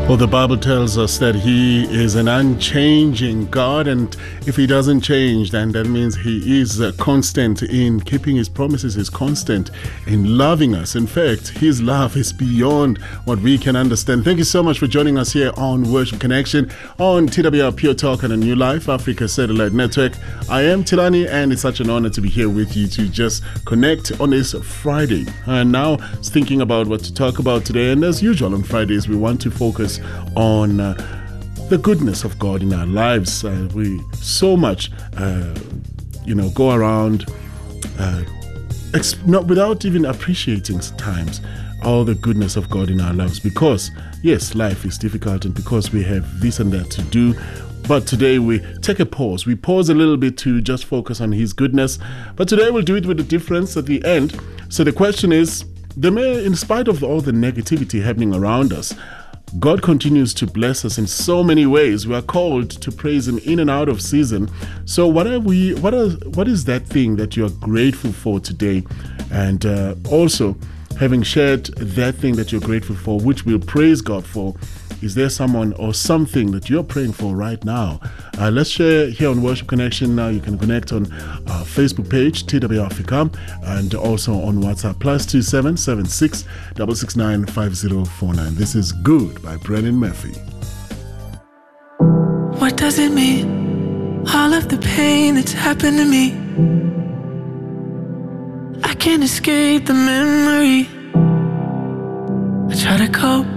Well, the Bible tells us that He is an unchanging God, and if He doesn't change, then that means He is constant in keeping His promises, is constant in loving us. In fact, His love is beyond what we can understand. Thank you so much for joining us here on Worship Connection on TWR Pure Talk and a New Life Africa Satellite Network. I am Tilani, and it's such an honor to be here with you to just connect on this Friday. And now, thinking about what to talk about today, and as usual on Fridays, we want to focus on the goodness of God in our lives. We so much, go around not without even appreciating times all the goodness of God in our lives, because yes, life is difficult and because we have this and that to do. But today we take a pause. We pause a little bit to just focus on His goodness. But today we'll do it with a difference at the end. So the question is, in spite of all the negativity happening around us, God continues to bless us in so many ways. We are called to praise Him in and out of season. So what is that thing that you are grateful for today? And also, having shared that thing that you're grateful for, which we'll praise God for, is there someone or something that you're praying for right now? Let's share here on Worship Connection. Now you can connect on our Facebook page, TWR Africa, and also on WhatsApp, +27 76 669 5049. This is Good by Brennan Murphy. What does it mean? All of the pain that's happened to me, I can't escape the memory. I try to cope,